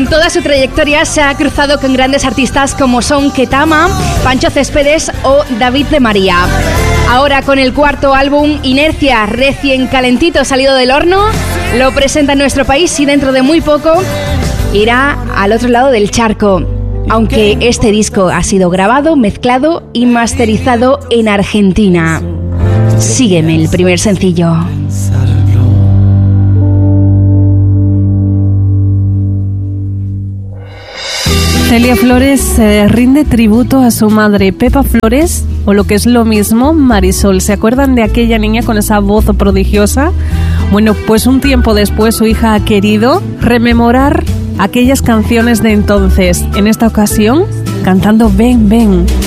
toda su trayectoria se ha cruzado con grandes artistas como son Ketama, Pancho Céspedes o David de María. Ahora con el cuarto álbum, Inercia, recién calentito, salido del horno, lo presenta en nuestro país y dentro de muy poco irá al otro lado del charco. Aunque este disco ha sido grabado, mezclado y masterizado en Argentina. Sígueme, el primer sencillo. Celia Flores rinde tributo a su madre Pepa Flores, o lo que es lo mismo, Marisol. ¿Se acuerdan de aquella niña con esa voz prodigiosa? Bueno, pues un tiempo después su hija ha querido rememorar aquellas canciones de entonces. En esta ocasión, cantando Ven, ven.